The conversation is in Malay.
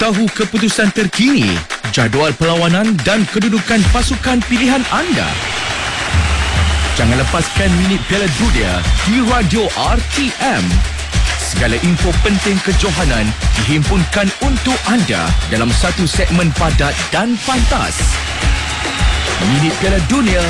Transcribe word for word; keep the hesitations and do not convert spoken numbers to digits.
Tahu keputusan terkini, jadual perlawanan dan kedudukan pasukan pilihan anda. Jangan lepaskan minit Piala Dunia di Radio R T M. Segala info penting kejohanan dihimpunkan untuk anda dalam satu segmen padat dan pantas. Minit Piala Dunia